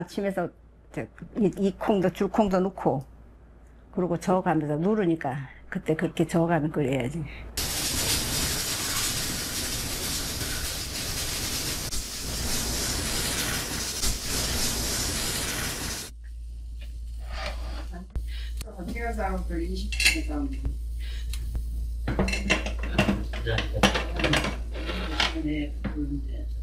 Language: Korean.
아침에서 이 콩도 줄콩도 넣고 그리고 저어가면서 누르니까 그때 그렇게 저어가면 끓여야지. 제가 싸운 걸 20분에 싸운 거. 네, 그런데